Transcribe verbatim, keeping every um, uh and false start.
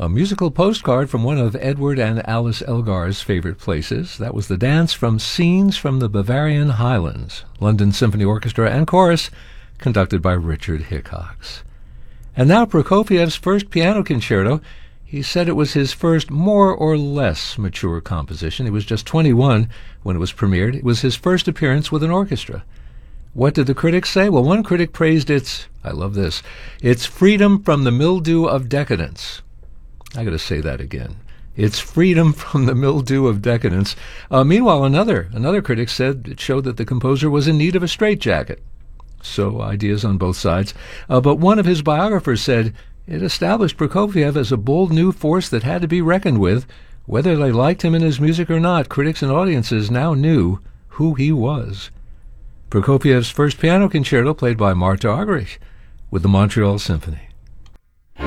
A musical postcard from one of Edward and Alice Elgar's favorite places. That was the dance from Scenes from the Bavarian Highlands, London Symphony Orchestra and Chorus, conducted by Richard Hickox. And now Prokofiev's first piano concerto. He said it was his first more or less mature composition. He was just twenty-one when it was premiered. It was his first appearance with an orchestra. What did the critics say? Well, one critic praised its, I love this, its freedom from the mildew of decadence. I got to say that again. It's freedom from the mildew of decadence. Uh, meanwhile, another another critic said it showed that the composer was in need of a straitjacket. So ideas on both sides. Uh, but one of his biographers said it established Prokofiev as a bold new force that had to be reckoned with. Whether they liked him and his music or not, critics and audiences now knew who he was. Prokofiev's first piano concerto played by Marta Argerich with the Montreal Symphony.